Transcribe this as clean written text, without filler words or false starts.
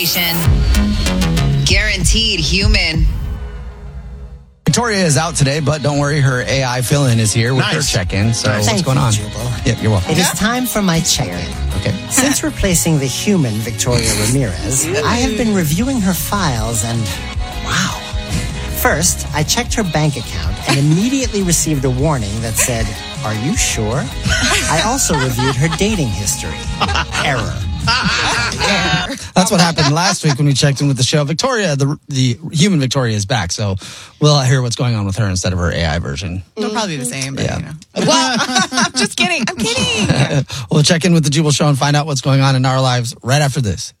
Guaranteed human. Victoria is out today, but don't worry, her AI fill-in is here with her check-in. So what's going on? Yeah, you're welcome. It is time for my check-in. Okay. Since replacing the human Victoria Ramirez, I have been reviewing her files and wow. First, I checked her bank account and immediately received a warning that said, "Are you sure?" I also reviewed her dating history. Error. That's what happened last week when we checked in with the show. Victoria, the human Victoria, is back, so we'll hear what's going on with her instead of her AI version. It'll probably be the same, but you know. Well, I'm just kidding. I'm kidding. We'll check in with the Jubal Show and find out what's going on in our lives right after this.